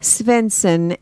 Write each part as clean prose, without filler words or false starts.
Svensson,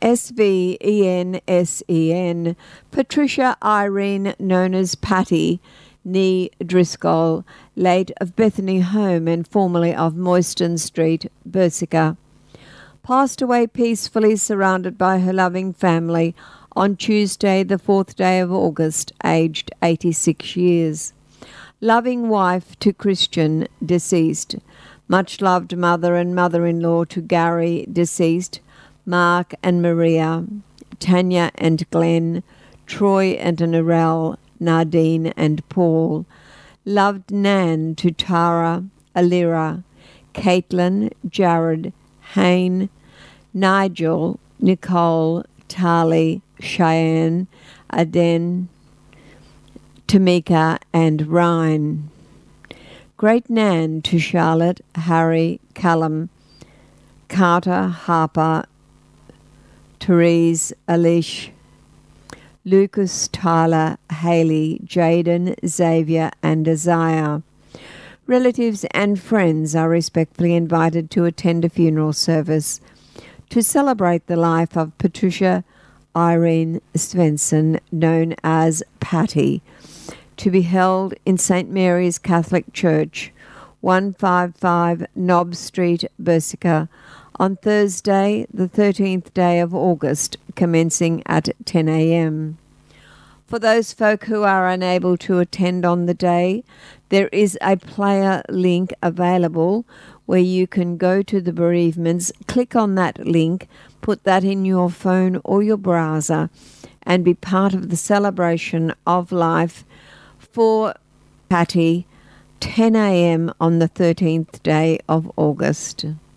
Svensen, Patricia Irene, known as Patty, Nee Driscoll, late of Bethany Home and formerly of Moyston Street, Bersica, passed away peacefully surrounded by her loving family on Tuesday, the 4th day of August, aged 86 years. Loving wife to Christian, deceased. Much loved mother and mother-in-law to Gary, deceased. Mark and Maria, Tanya and Glenn, Troy and Narelle, Nardine and Paul. Loved Nan to Tara, Alira, Caitlin, Jared, Hayne, Nigel, Nicole, Tali, Cheyenne, Aden, Tamika and Ryan. Great Nan to Charlotte, Harry, Callum, Carter, Harper, Therese, Alish, Lucas, Tyler, Haley, Jaden, Xavier and Isaiah. Relatives and friends are respectfully invited to attend a funeral service to celebrate the life of Patricia Irene Svensson, known as Patty, to be held in St. Mary's Catholic Church, 155 Nob Street, Bersica, on Thursday, the 13th day of August, commencing at 10 a.m. For those folk who are unable to attend on the day, there is a player link available where you can go to the bereavements, click on that link, put that in your phone or your browser, and be part of the celebration of life for Patty, 10 a.m. on the 13th day of August.